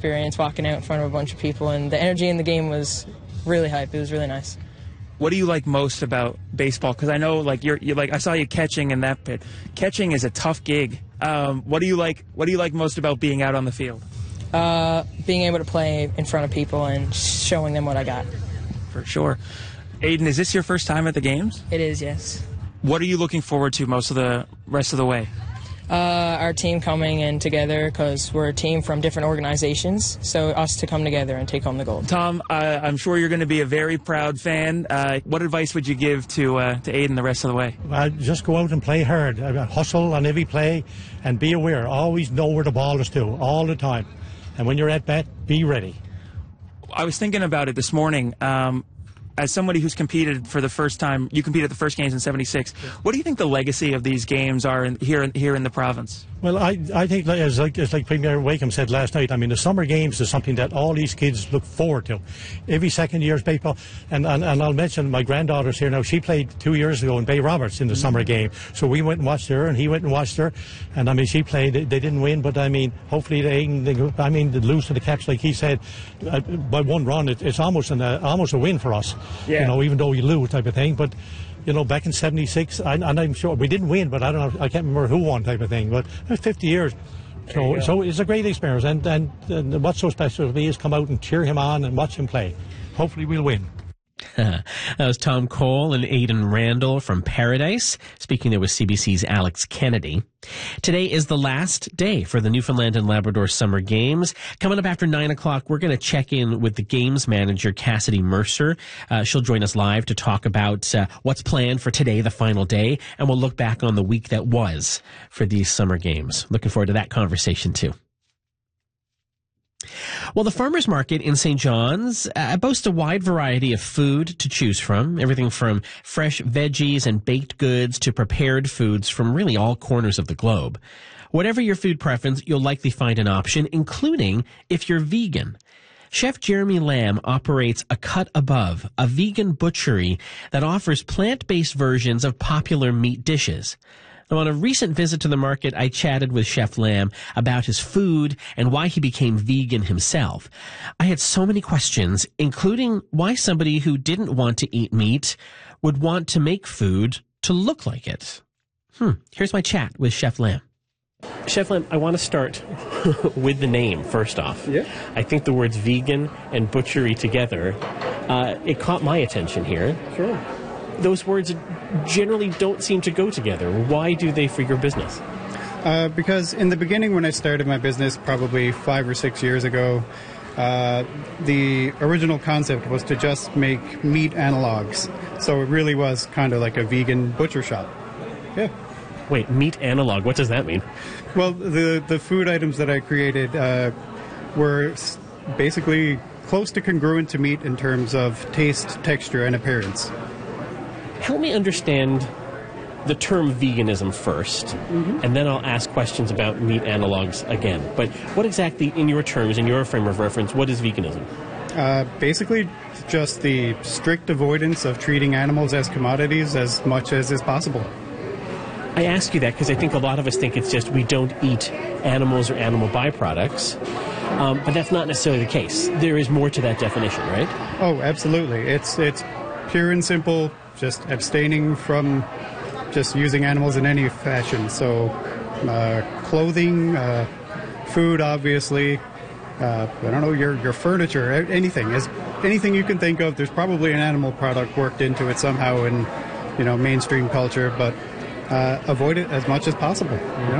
experience walking out in front of a bunch of people, and the energy in the game was really hype. It was really nice. What do you like most about baseball? Because I know, like, you're like, I saw you catching in that pit. Catching is a tough gig. What do you like most about being out on the field? Being able to play in front of people and showing them what I got. For sure. Aiden, is this your first time at the games? It is, yes. What are you looking forward to most of the rest of the way? Our team coming in together, because we're a team from different organizations, so us to come together and take home the gold. Tom, I'm sure you're going to be a very proud fan. What advice would you give to Aiden the rest of the way? Just go out and play hard. Hustle on every play and be aware. Always know where the ball is to, all the time. And when you're at bat, be ready. I was thinking about it this morning. As somebody who's competed for the first time, you competed at the first games in '76. What do you think the legacy of these games are here in the province? Well, I think, as like Premier Wakeham said last night, I mean, the summer games is something that all these kids look forward to. Every second year's baseball, and I'll mention my granddaughter's here now. She played 2 years ago in Bay Roberts in the summer game. So we went and watched her, and he went and watched her. And, I mean, she played. They didn't win, but, I mean, hopefully they lose to the Caps, like he said, by one run. It's almost a win for us. Yeah. You know, even though we lose type of thing. But, you know, back in '76, and I'm sure we didn't win, but I don't know, I can't remember who won type of thing. But it was 50 years. So it's a great experience. And what's so special to me is come out and cheer him on and watch him play. Hopefully we'll win. That was Tom Cole and Aiden Randall from Paradise, speaking there with CBC's Alex Kennedy. Today is the last day for the Newfoundland and Labrador Summer Games. Coming up after 9 o'clock, we're going to check in with the games manager, Cassidy Mercer. She'll join us live to talk about what's planned for today, the final day, and we'll look back on the week that was for these Summer Games. Looking forward to that conversation, too. Well, the farmers market in St. John's boasts a wide variety of food to choose from, everything from fresh veggies and baked goods to prepared foods from really all corners of the globe. Whatever your food preference, you'll likely find an option, including if you're vegan. Chef Jeremy Lamb operates A Cut Above, a vegan butchery that offers plant-based versions of popular meat dishes. Now, on a recent visit to the market, I chatted with Chef Lamb about his food and why he became vegan himself. I had so many questions, including why somebody who didn't want to eat meat would want to make food to look like it. Here's my chat with Chef Lamb. Chef Lamb, I want to start with the name, first off. Yeah. I think the words vegan and butchery together, it caught my attention here. Sure. Those words generally don't seem to go together. Why do they for your business? Because in the beginning when I started my business probably 5 or 6 years ago, the original concept was to just make meat analogs. So it really was kind of like a vegan butcher shop. Yeah. Wait, meat analog, what does that mean? Well, the food items that I created were basically close to congruent to meat in terms of taste, texture, and appearance. Help me understand the term veganism first, and then I'll ask questions about meat analogs again. But what exactly, in your terms, in your frame of reference, what is veganism? Basically, just the strict avoidance of treating animals as commodities as much as is possible. I ask you that because I think a lot of us think it's just we don't eat animals or animal byproducts, but that's not necessarily the case. There is more to that definition, right? Oh, absolutely. It's pure and simple, just abstaining from just using animals in any fashion. So clothing, food, obviously, I don't know, your furniture, anything you can think of, there's probably an animal product worked into it somehow in, mainstream culture, but avoid it as much as possible.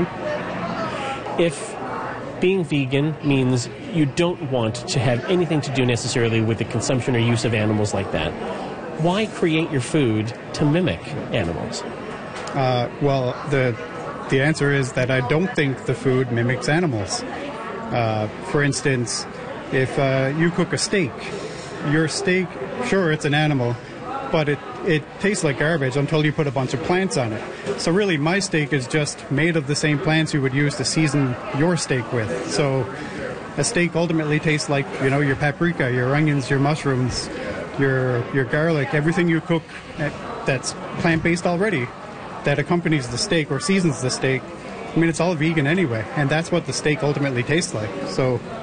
If being vegan means you don't want to have anything to do necessarily with the consumption or use of animals like that, why create your food to mimic animals? Well, the answer is that I don't think the food mimics animals. For instance, if you cook a steak, your steak, sure, it's an animal, but it tastes like garbage until you put a bunch of plants on it. So really, my steak is just made of the same plants you would use to season your steak with. So a steak ultimately tastes like, your paprika, your onions, your mushrooms, your garlic, everything you cook that's plant-based already that accompanies the steak or seasons the steak. I mean, it's all vegan anyway, and that's what the steak ultimately tastes like. So